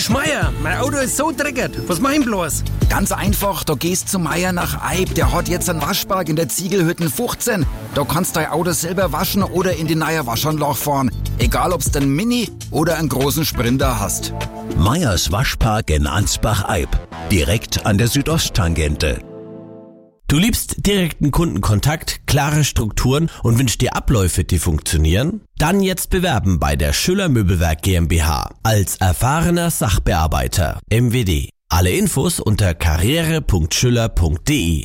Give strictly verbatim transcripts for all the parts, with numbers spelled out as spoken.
Mensch, Meier, mein Auto ist so dreckig. Was mach ich bloß? Ganz einfach, da gehst zu Meier nach Eib. Der hat jetzt einen Waschpark in der Ziegelhütten fünfzehn. Da kannst du dein Auto selber waschen oder in die neue Waschanlage fahren. Egal, ob's den Mini oder einen großen Sprinter hast. Meyers Waschpark in Ansbach-Eib. Direkt an der Südosttangente. Du liebst direkten Kundenkontakt, klare Strukturen und wünschst dir Abläufe, die funktionieren? Dann jetzt bewerben bei der Schüller Möbelwerk GmbH als erfahrener Sachbearbeiter M W D. Alle Infos unter karriere punkt schüller punkt de.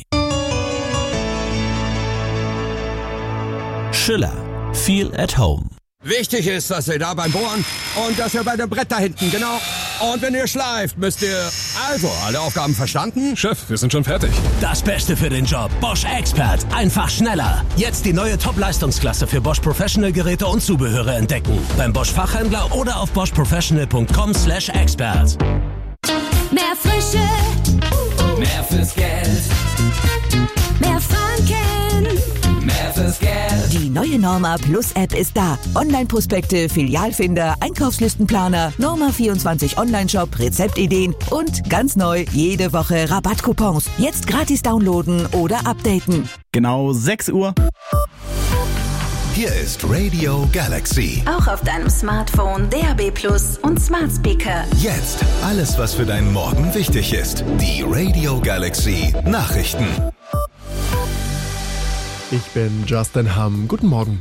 Schüller. Feel at home. Wichtig ist, dass ihr da beim Bohren und dass ihr bei dem Brett da hinten, genau. Und wenn ihr schleift, müsst ihr... Also, alle Aufgaben verstanden? Chef, wir sind schon fertig. Das Beste für den Job. Bosch Expert. Einfach schneller. Jetzt die neue Top-Leistungsklasse für Bosch Professional Geräte und Zubehöre entdecken. Beim Bosch Fachhändler oder auf bosch professional punkt com slash expert. Mehr Frische. Mehr fürs Geld. Mehr Franken. Mehr fürs Geld. Die neue Norma Plus App ist da. Online-Prospekte, Filialfinder, Einkaufslistenplaner, Norma vierundzwanzig Online-Shop, Rezeptideen und ganz neu jede Woche Rabattcoupons. Jetzt gratis downloaden oder updaten. Genau sechs Uhr. Hier ist Radio Galaxy. Auch auf deinem Smartphone, D A B Plus und Smart Speaker. Jetzt alles, was für deinen Morgen wichtig ist. Die Radio Galaxy Nachrichten. Ich bin Justin Hamm. Guten Morgen.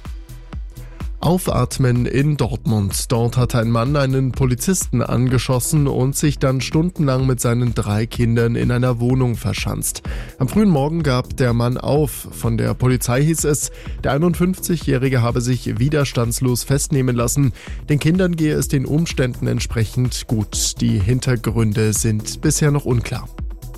Aufatmen in Dortmund. Dort hat ein Mann einen Polizisten angeschossen und sich dann stundenlang mit seinen drei Kindern in einer Wohnung verschanzt. Am frühen Morgen gab der Mann auf. Von der Polizei hieß es, der einundfünfzigjährige habe sich widerstandslos festnehmen lassen. Den Kindern gehe es den Umständen entsprechend gut. Die Hintergründe sind bisher noch unklar.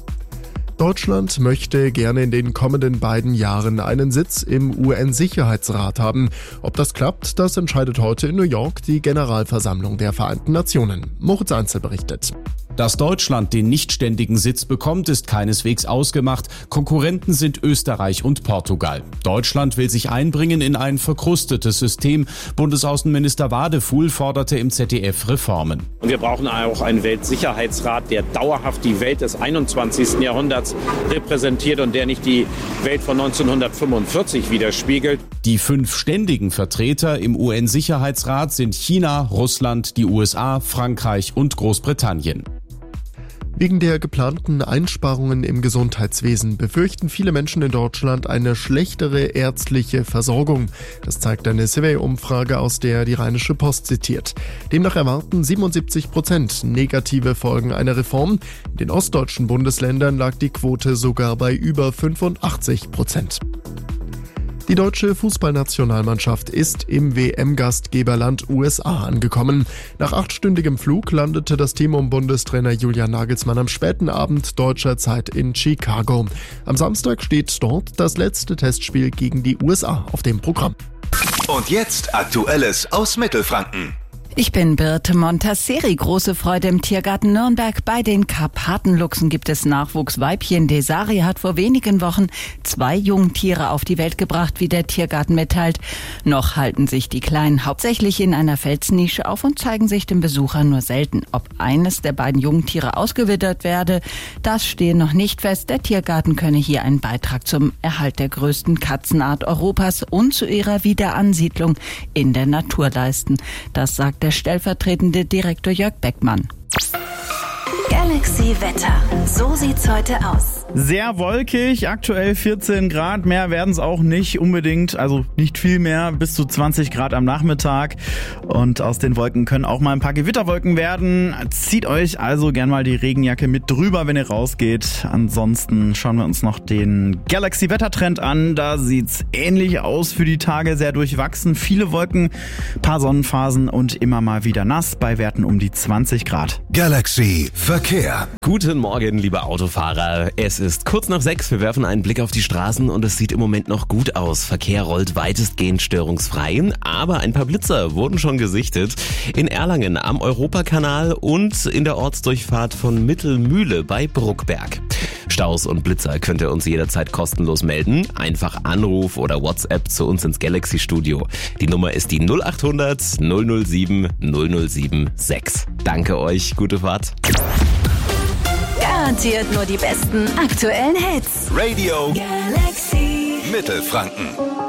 Deutschland möchte gerne in den kommenden beiden Jahren einen Sitz im U N-Sicherheitsrat haben. Ob das klappt, das entscheidet heute in New York die Generalversammlung der Vereinten Nationen. Moritz Einzel berichtet. Dass Deutschland den nichtständigen Sitz bekommt, ist keineswegs ausgemacht. Konkurrenten sind Österreich und Portugal. Deutschland will sich einbringen in ein verkrustetes System. Bundesaußenminister Wadefuhl forderte im Z D F Reformen. Und wir brauchen auch einen Weltsicherheitsrat, der dauerhaft die Welt des einundzwanzigsten Jahrhunderts repräsentiert und der nicht die Welt von neunzehnhundertfünfundvierzig widerspiegelt. Die fünf ständigen Vertreter im U N-Sicherheitsrat sind China, Russland, die U S A, Frankreich und Großbritannien. Wegen der geplanten Einsparungen im Gesundheitswesen befürchten viele Menschen in Deutschland eine schlechtere ärztliche Versorgung. Das zeigt eine Survey-Umfrage, aus der die Rheinische Post zitiert. Demnach erwarten siebenundsiebzig Prozent negative Folgen einer Reform. In den ostdeutschen Bundesländern lag die Quote sogar bei über fünfundachtzig Prozent. Die deutsche Fußballnationalmannschaft ist im W M-Gastgeberland U S A angekommen. Nach achtstündigem Flug landete das Team um Bundestrainer Julian Nagelsmann am späten Abend deutscher Zeit in Chicago. Am Samstag steht dort das letzte Testspiel gegen die U S A auf dem Programm. Und jetzt Aktuelles aus Mittelfranken. Ich bin Birte Montasseri. Große Freude im Tiergarten Nürnberg. Bei den Karpatenluchsen gibt es Nachwuchsweibchen. Desari hat vor wenigen Wochen zwei Jungtiere auf die Welt gebracht, wie der Tiergarten mitteilt. Noch halten sich die Kleinen hauptsächlich in einer Felsnische auf und zeigen sich dem Besucher nur selten. Ob eines der beiden Jungtiere ausgewildert werde, das stehe noch nicht fest. Der Tiergarten könne hier einen Beitrag zum Erhalt der größten Katzenart Europas und zu ihrer Wiederansiedlung in der Natur leisten. Das sagt der stellvertretende Direktor Jörg Beckmann. Galaxy Wetter. So sieht's heute aus. Sehr wolkig, aktuell vierzehn Grad, mehr werden es auch nicht unbedingt, also nicht viel mehr, bis zu zwanzig Grad am Nachmittag. Und aus den Wolken können auch mal ein paar Gewitterwolken werden. Zieht euch also gern mal die Regenjacke mit drüber, wenn ihr rausgeht. Ansonsten schauen wir uns noch den Galaxy-Wettertrend an. Da sieht's ähnlich aus für die Tage, sehr durchwachsen. Viele Wolken, paar Sonnenphasen und immer mal wieder nass bei Werten um die zwanzig Grad. Galaxy Verkehr. Guten Morgen, liebe Autofahrer. Es ist kurz nach sechs. Wir werfen einen Blick auf die Straßen und es sieht im Moment noch gut aus. Verkehr rollt weitestgehend störungsfrei, aber ein paar Blitzer wurden schon gesichtet. In Erlangen am Europakanal und in der Ortsdurchfahrt von Mittelmühle bei Bruckberg. Staus und Blitzer könnt ihr uns jederzeit kostenlos melden. Einfach Anruf oder WhatsApp zu uns ins Galaxy Studio. Die Nummer ist die null acht hundert null null sieben null null sieben sechs. Danke euch, gute Fahrt. Garantiert nur die besten aktuellen Hits. Radio Galaxy Mittelfranken.